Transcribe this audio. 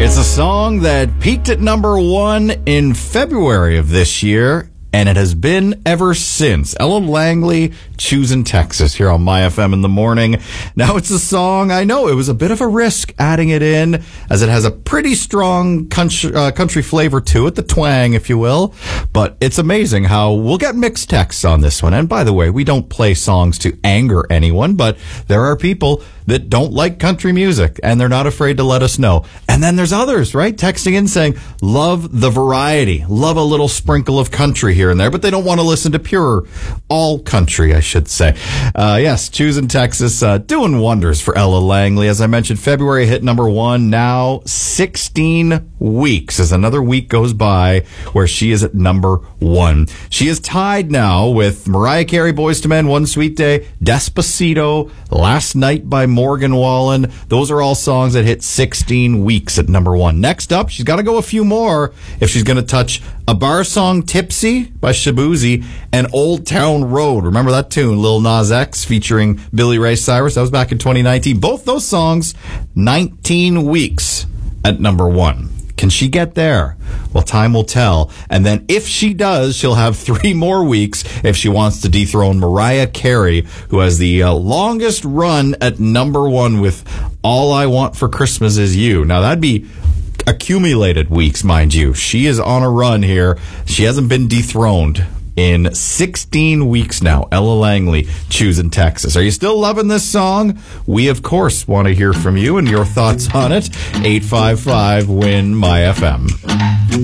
It's a song that peaked at number 1 in February of this year, and it has been ever since. Ella Langley, Choosing Texas, here on My FM in the morning. Now, it's a song, I know, it was a bit of a risk adding it in, as it has a pretty strong country flavor to it, the twang, if you will. But it's amazing how we'll get mixed texts on this one. And by the way, we don't play songs to anger anyone, but there are people that don't like country music, and they're not afraid to let us know. And then there's others, right? Texting in saying, love the variety, love a little sprinkle of country here and there, but they don't want to listen to pure all country, I should say. Yes, Choosing Texas, doing wonders for Ella Langley. As I mentioned, February hit number 1, now 16 weeks as another week goes by where she is at number 1. She is tied now with Mariah Carey, Boyz II Men, One Sweet Day, Despacito, Last Night by Morgan Wallen. Those are all songs that hit 16 weeks at number 1. Next up, she's got to go a few more if she's going to touch a bar song, Tipsy by Shaboozey, and Old Town Road. Remember that tune, Lil Nas X featuring Billy Ray Cyrus? That was back in 2019. Both those songs, 19 weeks at number 1. Can she get there? Well, time will tell. And then if she does, she'll have 3 more weeks if she wants to dethrone Mariah Carey, who has the longest run at number 1 with All I Want for Christmas Is You. Now, that'd be accumulated weeks, mind you. She is on a run here. She hasn't been dethroned in 16 weeks now. Ella Langley, Choosing Texas. Are you still loving this song? We, of course, want to hear from you and your thoughts on it. 855-WIN-MY-FM.